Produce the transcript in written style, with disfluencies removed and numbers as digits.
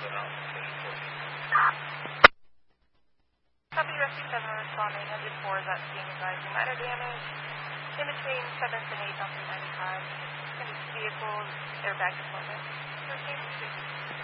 Copy Rescue 7 responding. 104 is at scene advising minor damage in between 7th and 8th on 395. And vehicles, airbag deployment. 13.